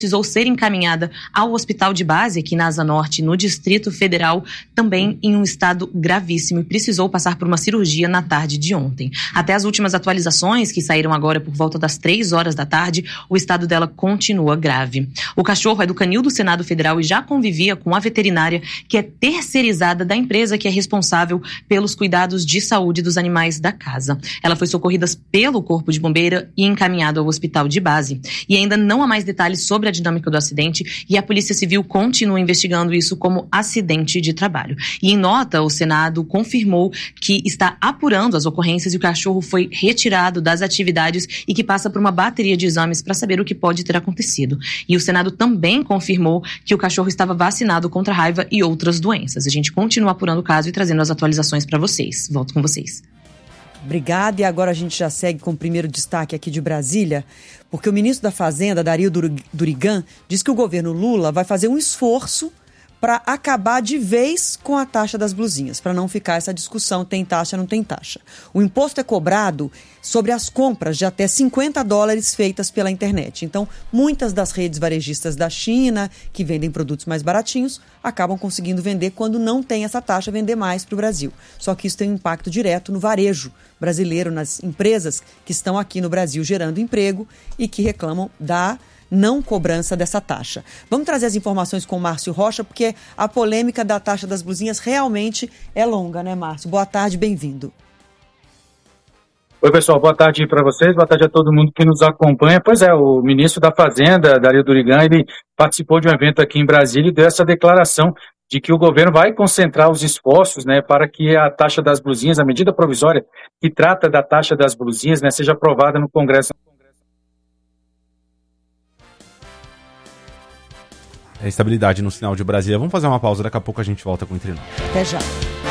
precisou ser encaminhada ao hospital de base aqui na Asa Norte, no Distrito Federal, também em um estado gravíssimo e precisou passar por uma cirurgia na tarde de ontem. Até as últimas atualizações, que saíram agora por volta das 3 horas da tarde, o estado dela continua grave. O cachorro é do canil do Senado Federal e já convivia com a veterinária, que é terceirizada da empresa que é responsável pelos cuidados de saúde dos animais da casa. Ela foi socorrida pelo Corpo de Bombeiro e encaminhada ao hospital de base. E ainda não há mais detalhes sobre a dinâmica do acidente e a Polícia Civil continua investigando isso como acidente de trabalho. E em nota, o Senado confirmou que está apurando as ocorrências e o cachorro foi retirado das atividades e que passa por uma bateria de exames para saber o que pode ter acontecido. E o Senado também confirmou que o cachorro estava vacinado contra a raiva e outras doenças. A gente continua apurando o caso e trazendo as atualizações para vocês. Volto com vocês. Obrigada, e agora a gente já segue com o primeiro destaque aqui de Brasília, porque o ministro da Fazenda, Dario Durigan, diz que o governo Lula vai fazer um esforço para acabar de vez com a taxa das blusinhas, para não ficar essa discussão, tem taxa, não tem taxa. O imposto é cobrado sobre as compras de até $50 feitas pela internet. Então, muitas das redes varejistas da China, que vendem produtos mais baratinhos, acabam conseguindo vender quando não tem essa taxa, vender mais para o Brasil. Só que isso tem um impacto direto no varejo brasileiro, nas empresas que estão aqui no Brasil gerando emprego e que reclamam da não cobrança dessa taxa. Vamos trazer as informações com o Márcio Rocha, porque a polêmica da taxa das blusinhas realmente é longa, né, Márcio? Boa tarde, bem-vindo. Oi, pessoal, boa tarde para vocês, boa tarde a todo mundo que nos acompanha. Pois é, o ministro da Fazenda, Dario Durigan, ele participou de um evento aqui em Brasília e deu essa declaração de que o governo vai concentrar os esforços, né, para que a taxa das blusinhas, a medida provisória que trata da taxa das blusinhas, né, seja aprovada no Congresso. Estabilidade no sinal de Brasília. Vamos fazer uma pausa, daqui a pouco a gente volta com o Entre Nós. Até já.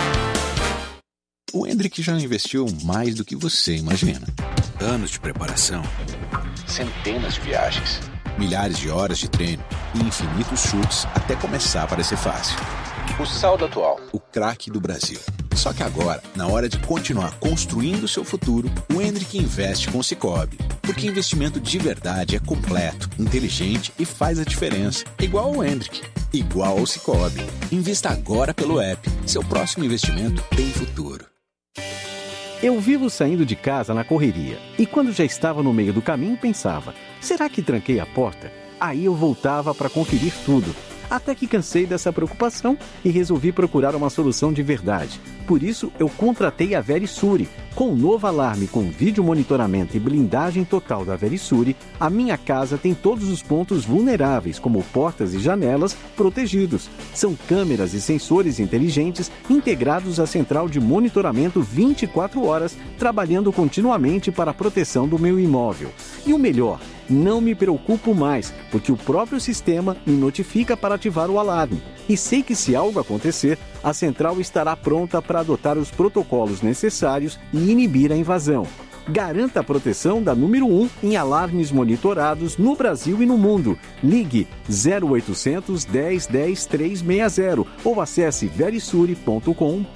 O Hendrick já investiu mais do que você imagina. Anos de preparação, centenas de viagens, milhares de horas de treino e infinitos chutes até começar a parecer fácil. O saldo atual, o craque do Brasil. Só que agora, na hora de continuar construindo seu futuro, o Hendrick investe com o Sicoob. Porque investimento de verdade é completo, inteligente e faz a diferença. Igual o Hendrick, igual ao Sicoob. Invista agora pelo app. Seu próximo investimento tem futuro. Eu vivo saindo de casa na correria. E quando já estava no meio do caminho, pensava, será que tranquei a porta? Aí eu voltava para conferir tudo. Até que cansei dessa preocupação e resolvi procurar uma solução de verdade. Por isso, eu contratei a Verisure. Com o novo alarme com vídeo monitoramento e blindagem total da Verisure, a minha casa tem todos os pontos vulneráveis, como portas e janelas, protegidos. São câmeras e sensores inteligentes integrados à central de monitoramento 24 horas, trabalhando continuamente para a proteção do meu imóvel. E o melhor, não me preocupo mais, porque o próprio sistema me notifica para ativar o alarme. E sei que se algo acontecer, a central estará pronta para adotar os protocolos necessários e inibir a invasão. Garanta a proteção da número 1 em alarmes monitorados no Brasil e no mundo. Ligue 0800 10 10 360 ou acesse verisure.com.br.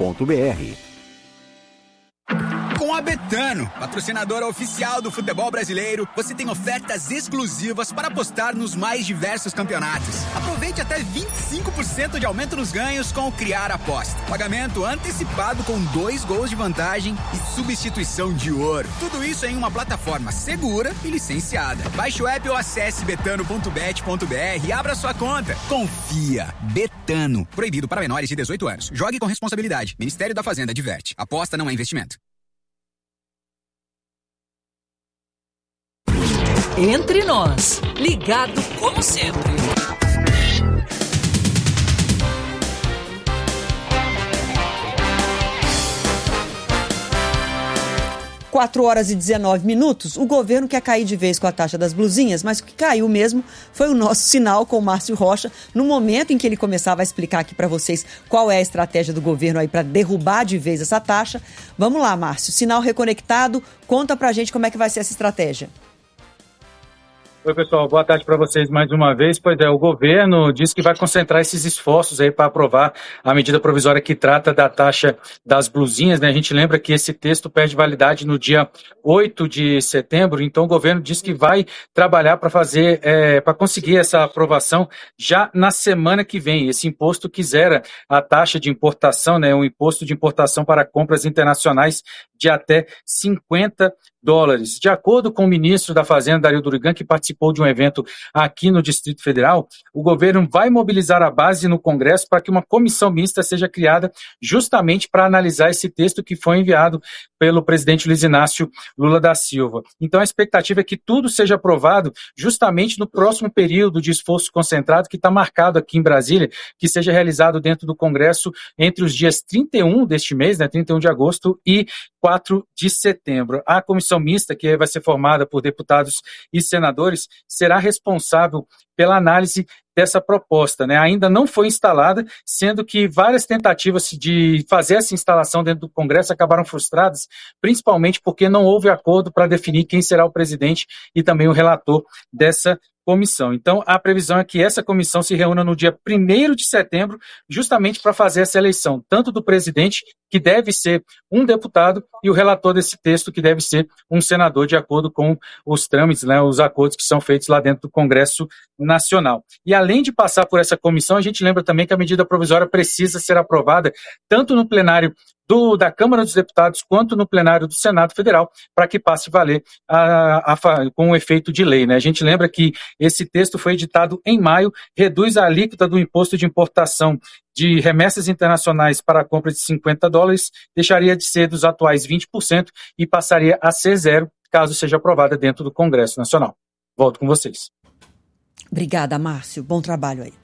Com a Betano, patrocinadora oficial do futebol brasileiro, você tem ofertas exclusivas para apostar nos mais diversos campeonatos. Aproveite até 25% de aumento nos ganhos com o Criar Aposta. Pagamento antecipado com 2 gols de vantagem e substituição de ouro. Tudo isso em uma plataforma segura e licenciada. Baixe o app ou acesse betano.bet.br e abra sua conta. Confia. Betano. Proibido para menores de 18 anos. Jogue com responsabilidade. Ministério da Fazenda diverte. Aposta não é investimento. Entre Nós, ligado como sempre. 4h19. O governo quer cair de vez com a taxa das blusinhas, mas o que caiu mesmo foi o nosso sinal com o Márcio Rocha, no momento em que ele começava a explicar aqui para vocês qual é a estratégia do governo aí para derrubar de vez essa taxa. Vamos lá, Márcio, sinal reconectado, conta pra gente como é que vai ser essa estratégia. Oi, pessoal, boa tarde para vocês mais uma vez. Pois é, o governo diz que vai concentrar esses esforços aí para aprovar a medida provisória que trata da taxa das blusinhas, né? A gente lembra que esse texto perde validade no dia 8 de setembro, então o governo diz que vai trabalhar para fazer, para conseguir essa aprovação já na semana que vem. Esse imposto que zera a taxa de importação, né? Um imposto de importação para compras internacionais de até $50. De acordo com o ministro da Fazenda, Dario Durigan, que participou de um evento aqui no Distrito Federal, o governo vai mobilizar a base no Congresso para que uma comissão mista seja criada justamente para analisar esse texto que foi enviado pelo presidente Luiz Inácio Lula da Silva. Então a expectativa é que tudo seja aprovado justamente no próximo período de esforço concentrado que está marcado aqui em Brasília, que seja realizado dentro do Congresso entre os dias 31 deste mês, né, 31 de agosto e 4 de setembro. A comissão mista, que vai ser formada por deputados e senadores, será responsável pela análise dessa proposta, né? Ainda não foi instalada, sendo que várias tentativas de fazer essa instalação dentro do Congresso acabaram frustradas, principalmente porque não houve acordo para definir quem será o presidente e também o relator dessa comissão. Então, a previsão é que essa comissão se reúna no dia 1º de setembro, justamente para fazer essa eleição, tanto do presidente, que deve ser um deputado, e o relator desse texto, que deve ser um senador, de acordo com os trâmites, né, os acordos que são feitos lá dentro do Congresso Nacional. E além de passar por essa comissão, a gente lembra também que a medida provisória precisa ser aprovada tanto no plenário da Câmara dos Deputados quanto no plenário do Senado Federal, para que passe a valer com o efeito de lei, né? A gente lembra que esse texto foi editado em maio, reduz a alíquota do imposto de importação de remessas internacionais para a compra de $50, deixaria de ser dos atuais 20% e passaria a ser zero, caso seja aprovada dentro do Congresso Nacional. Volto com vocês. Obrigada, Márcio. Bom trabalho aí.